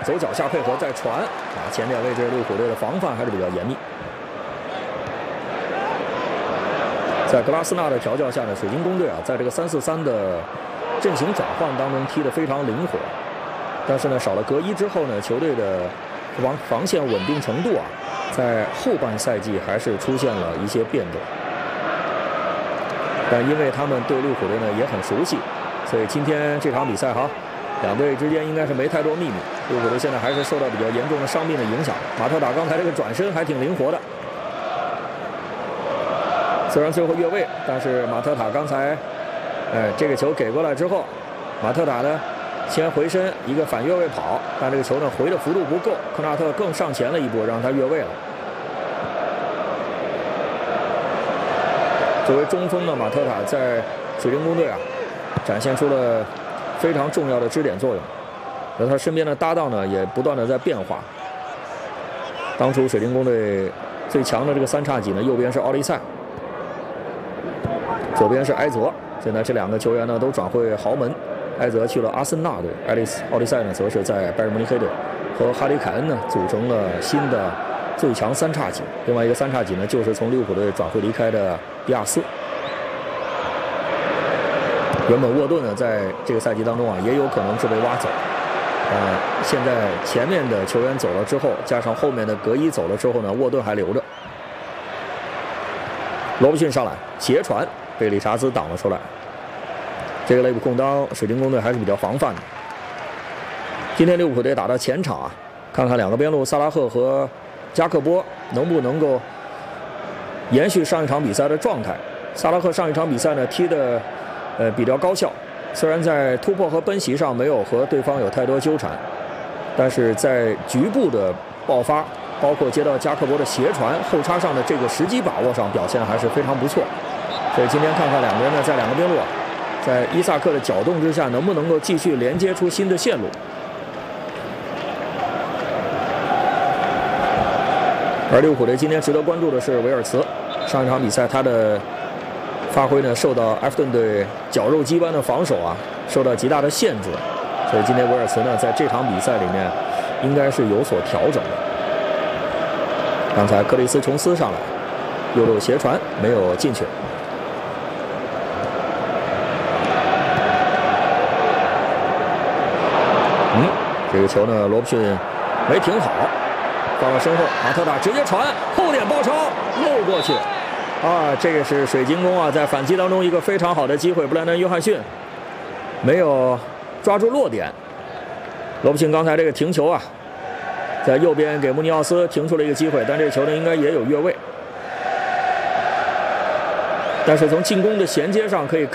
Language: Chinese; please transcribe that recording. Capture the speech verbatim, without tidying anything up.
走脚下配合再传啊，前点位置利物浦队的防范还是比较严密。在格拉斯纳的调教下呢，水晶宫队啊，在这个三四三的阵型转换当中踢得非常灵活，但是呢，少了格伊之后呢，球队的防防线稳定程度啊，在后半赛季还是出现了一些变动。但因为他们对利物浦队呢也很熟悉，所以今天这场比赛哈，两队之间应该是没太多秘密。利物浦队现在还是受到比较严重的伤病的影响。马特塔刚才这个转身还挺灵活的。虽然最后越位，但是马特塔刚才，呃，这个球给过来之后，马特塔呢先回身一个反越位跑，但这个球呢回的幅度不够，科纳特更上前了一步，让他越位了。作为中锋的马特塔在水晶宫队啊，展现出了非常重要的支点作用，而他身边的搭档呢也不断的在变化。当初水晶宫队最强的这个三叉戟呢，右边是奥利塞。左边是埃泽，现在这两个球员呢都转会豪门，埃泽去了阿森纳队，爱丽丝奥利塞呢则是在拜仁慕尼黑队，和哈里凯恩呢组成了新的最强三叉戟。另外一个三叉戟呢就是从利物浦队转会离开的迪亚斯。原本沃顿呢在这个赛季当中啊也有可能是被挖走，呃，现在前面的球员走了之后，加上后面的格伊走了之后呢，沃顿还留着。罗伯逊上来斜传。被理查兹挡了出来，这个内部空当，水晶宫队还是比较防范的。今天利物浦队打到前场啊，看看两个边路萨拉赫和加克波能不能够延续上一场比赛的状态。萨拉赫上一场比赛呢踢的呃比较高效，虽然在突破和奔袭上没有和对方有太多纠缠，但是在局部的爆发，包括接到加克波的斜传后插上的这个时机把握上，表现还是非常不错。所以今天看看两个人呢，在两个边路啊，在伊萨克的搅动之下，能不能够继续连接出新的线路？而利物浦队今天值得关注的是维尔茨，上一场比赛他的发挥呢，受到埃弗顿队绞肉机般的防守啊，受到极大的限制。所以今天维尔茨呢，在这场比赛里面应该是有所调整的。刚才克里斯琼斯上来，右路斜传没有进去。嗯，这个球呢，罗伯逊没停好，放到身后，马特塔直接传，后点包抄，漏过去。啊，这个是水晶宫啊，在反击当中一个非常好的机会，布兰登·约翰逊没有抓住落点。罗伯逊刚才这个停球啊，在右边给穆尼奥斯停出了一个机会，但这个球呢应该也有越位。但是从进攻的衔接上可以看。